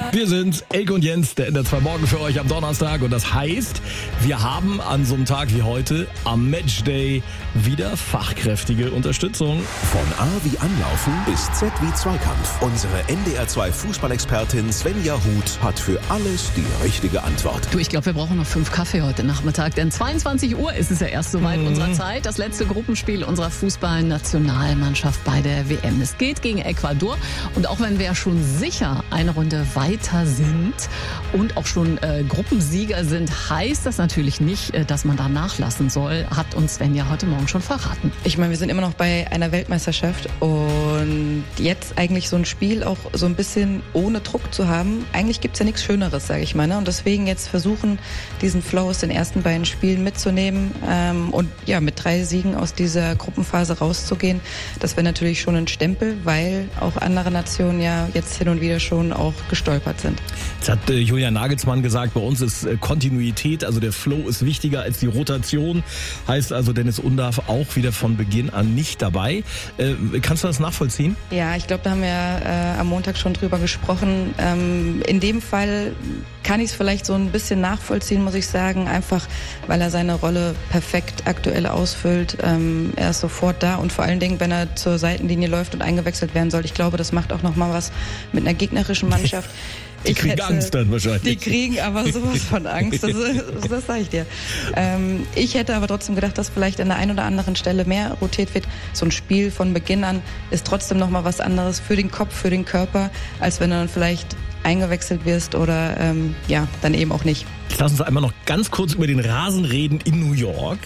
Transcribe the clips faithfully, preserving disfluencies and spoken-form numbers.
Wir sind Elke und Jens, der Ender zwei Morgen für euch am Donnerstag. Und das heißt, wir haben an so einem Tag wie heute, am Matchday, wieder fachkräftige Unterstützung. Von A wie Anlaufen bis Z wie Zweikampf. Unsere N D R zwei Fußballexpertin Svenja Huth hat für alles die richtige Antwort. Du, ich glaube, wir brauchen noch fünf Kaffee heute Nachmittag, denn zweiundzwanzig Uhr ist es ja erst soweit mhm. unserer Zeit. Das letzte Gruppenspiel unserer Fußballnationalmannschaft bei der W M. Es geht gegen Ecuador und auch wenn wir ja schon sicher eine Runde weiter sind und auch schon äh, Gruppensieger sind, heißt das natürlich nicht, äh, dass man da nachlassen soll, hat uns Svenja heute Morgen schon verraten. Ich meine, wir sind immer noch bei einer Weltmeisterschaft und jetzt eigentlich so ein Spiel auch so ein bisschen ohne Druck zu haben, eigentlich gibt's ja nichts Schöneres, sage ich mal. Ne? Und deswegen jetzt versuchen, diesen Flow aus den ersten beiden Spielen mitzunehmen ähm, und ja, mit drei Siegen aus dieser Gruppenphase rauszugehen, das wäre natürlich schon ein Stempel, weil auch andere Nationen ja jetzt hin und wieder schon auch gestolpert sind. Jetzt hat äh, Julian Nagelsmann gesagt, bei uns ist äh, Kontinuität, also der Flow ist wichtiger als die Rotation. Heißt also, Dennis Undav auch wieder von Beginn an nicht dabei. Äh, kannst du das nachvollziehen? Ja, ich glaube, da haben wir äh, am Montag schon drüber gesprochen. Ähm, in dem Fall kann ich es vielleicht so ein bisschen nachvollziehen, muss ich sagen, einfach weil er seine Rolle perfekt aktuell ausfüllt. Ähm, er ist sofort da und vor allen Dingen, wenn er zur Seitenlinie läuft und eingewechselt werden soll. Ich glaube, das macht auch nochmal was mit einer gegnerischen Mannschaft. Die kriegen hätte, Angst dann wahrscheinlich. Die kriegen aber sowas von Angst, das, das sage ich dir. Ähm, ich hätte aber trotzdem gedacht, dass vielleicht an der einen oder anderen Stelle mehr rotiert wird. So ein Spiel von Beginn an ist trotzdem nochmal was anderes für den Kopf, für den Körper, als wenn du dann vielleicht eingewechselt wirst oder ähm, ja, dann eben auch nicht. Lass uns einmal noch ganz kurz über den Rasen reden in New York.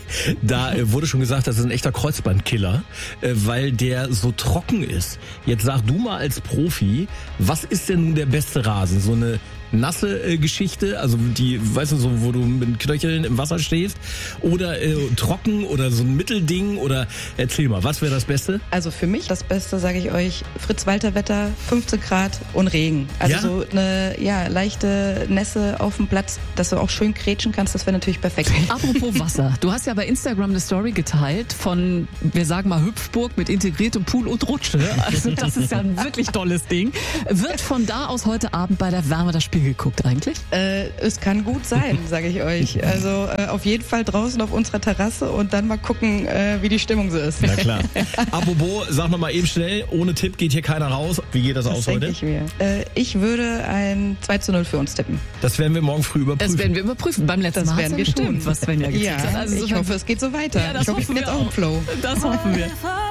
Da äh, wurde schon gesagt, das ist ein echter Kreuzbandkiller, äh, weil der so trocken ist. Jetzt sag du mal als Profi, was ist denn nun der beste Rasen? So eine nasse äh, Geschichte, also die, weißt du, so, wo du mit Knöcheln im Wasser stehst, oder äh, trocken oder so ein Mittelding, oder erzähl mal, was wäre das Beste? Also für mich das Beste, sage ich euch, Fritz-Walter-Wetter, fünfzehn Grad und Regen. Also ja? so eine ja, leichte Nässe auf dem Platz, dass du auch schön kretschen kannst, das wäre natürlich perfekt. Apropos Wasser, du hast ja bei Instagram eine Story geteilt von, wir sagen mal, Hüpfburg mit integriertem Pool und Rutsche. Also das ist ja ein wirklich tolles Ding. Wird von da aus heute Abend bei der Wärme das Spiel geguckt eigentlich? Äh, es kann gut sein, sage ich euch. Also äh, auf jeden Fall draußen auf unserer Terrasse und dann mal gucken, äh, wie die Stimmung so ist. Na klar. Apropos, sag noch mal eben schnell, ohne Tipp geht hier keiner raus. Wie geht das, das aus heute? Ich mir. Äh, ich würde ein zwei zu null für uns tippen. Das werden wir morgen früh überprüfen. Das werden wir überprüfen. Beim letzten das Mal werden wir stimmt, tun. was Svenja gesagt ja, hat. Also ich hoffe, es geht so weiter. Ja, das ich hoffe, ich bin jetzt auch. auch im Flow. Das hoffen wir.